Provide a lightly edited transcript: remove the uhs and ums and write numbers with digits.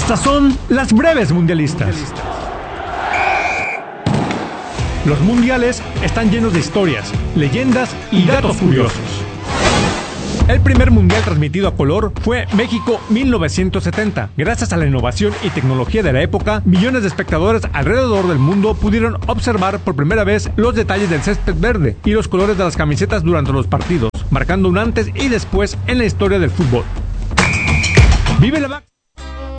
Estas son las breves mundialistas. Los mundiales están llenos de historias, leyendas y datos curiosos. El primer mundial transmitido a color fue México 1970. Gracias a la innovación y tecnología de la época, millones de espectadores alrededor del mundo pudieron observar por primera vez los detalles del césped verde y los colores de las camisetas durante los partidos, marcando un antes y después en la historia del fútbol. ¡Vive la